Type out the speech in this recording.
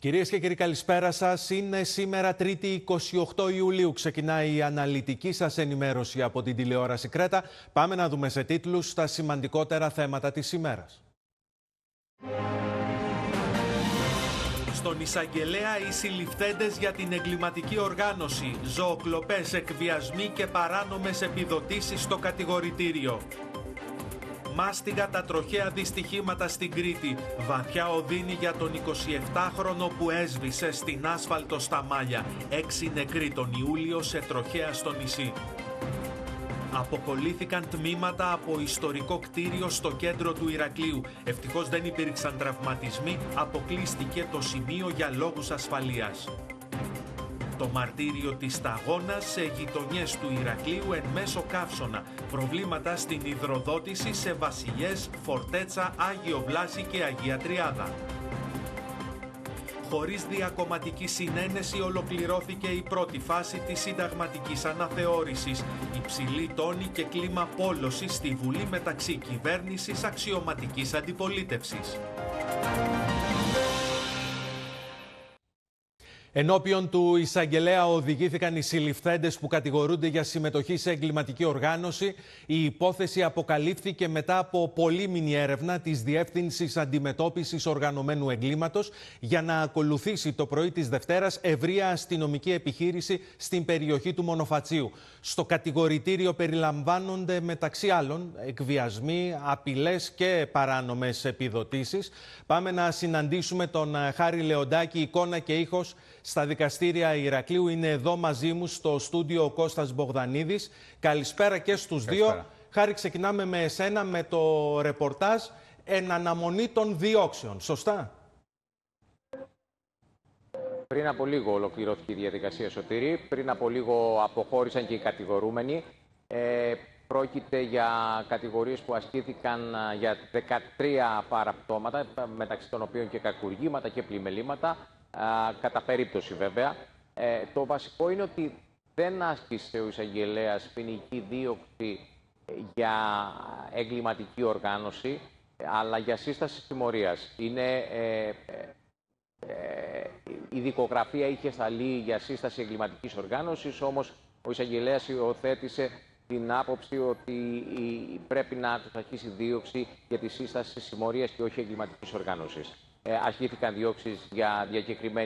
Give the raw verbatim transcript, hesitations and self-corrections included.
Κυρίες και κύριοι, καλησπέρα σας. Είναι σήμερα Τρίτη εικοστή ογδόη Ιουλίου. Ξεκινάει η αναλυτική σας ενημέρωση από την τηλεόραση Κρέτα. Πάμε να δούμε σε τίτλους τα σημαντικότερα θέματα της ημέρας. Στον εισαγγελέα οι συλληφθέντες για την εγκληματική οργάνωση, ζωοκλοπές, εκβιασμοί και παράνομες επιδοτήσεις στο κατηγορητήριο. Μάστιγα τα τροχαία δυστυχήματα στην Κρήτη. Βαθιά οδύνη για τον εικοσιεπτάχρονο που έσβησε στην άσφαλτο στα Μάλια. Έξι νεκροί τον Ιούλιο σε τροχαία στο νησί. Αποκολλήθηκαν τμήματα από ιστορικό κτίριο στο κέντρο του Ηρακλείου. Ευτυχώς δεν υπήρξαν τραυματισμοί, αποκλείστηκε το σημείο για λόγους ασφαλείας. Το μαρτύριο της σταγόνας σε γειτονιές του Ηρακλείου εν μέσω καύσωνα. Προβλήματα στην υδροδότηση σε Βασιλιές, Φορτέτσα, Άγιο Βλάση και Αγία Τριάδα. Χωρίς διακομματική συνένεση ολοκληρώθηκε η πρώτη φάση της συνταγματικής αναθεώρησης. Υψηλή τόνη και κλίμα πόλωσης στη Βουλή μεταξύ κυβέρνησης αξιωματικής αντιπολίτευσης. Ενώπιον του εισαγγελέα οδηγήθηκαν οι συλληφθέντες που κατηγορούνται για συμμετοχή σε εγκληματική οργάνωση. Η υπόθεση αποκαλύφθηκε μετά από πολύμηνη έρευνα της Διεύθυνσης Αντιμετώπισης Οργανωμένου Εγκλήματος για να ακολουθήσει το πρωί της Δευτέρας ευρεία αστυνομική επιχείρηση στην περιοχή του Μονοφατσίου. Στο κατηγορητήριο περιλαμβάνονται μεταξύ άλλων εκβιασμοί, απειλές και παράνομες επιδοτήσεις. Πάμε να συναντήσουμε τον Χάρη Λεοντάκη, εικόνα και ήχος στα δικαστήρια Ηρακλείου. Είναι εδώ μαζί μου στο στούντιο ο Κώστας Μπογδανίδης. Καλησπέρα και στους Καλησπέρα. δύο. Χάρη, ξεκινάμε με εσένα με το ρεπορτάζ εν αναμονή των διώξεων. Σωστά? Πριν από λίγο ολοκληρώθηκε η διαδικασία, Σωτήρη. Πριν από λίγο αποχώρησαν και οι κατηγορούμενοι. Ε, πρόκειται για κατηγορίες που ασκήθηκαν για δεκατρία παραπτώματα, μεταξύ των οποίων και κακουργήματα και πλημελήματα, κατά περίπτωση βέβαια. Ε, το βασικό είναι ότι δεν άσκησε ο εισαγγελέας ποινική δίωξη για εγκληματική οργάνωση, αλλά για σύσταση συμμορίας. Είναι... Ε, Ε, η δικογραφία είχε σταλεί για σύσταση εγκληματικής οργάνωσης, όμως ο εισαγγελέας υιοθέτησε την άποψη ότι πρέπει να τους αρχίσει δίωξη για τη σύσταση συμμορίας και όχι εγκληματικής οργάνωσης. Ε, αρχήθηκαν διώξεις για διακεκριμένη